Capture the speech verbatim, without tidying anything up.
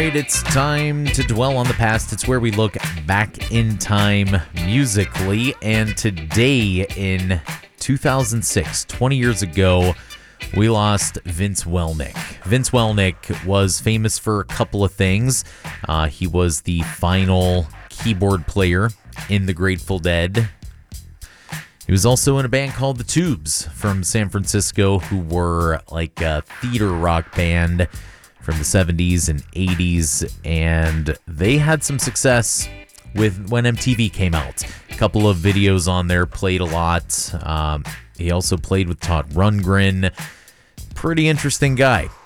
right, it's time to dwell on the past. It's where we look back in time musically. And today in two thousand six, twenty years ago, we lost Vince Welnick. Vince Welnick was famous for a couple of things. Uh, he was the final keyboard player in the Grateful Dead. He was also in a band called The Tubes from San Francisco, who were like a theater rock band from the seventies and eighties, and they had some success with when M T V came out. A couple of videos on there, played a lot. Um, he also played with Todd Rundgren. Pretty interesting guy.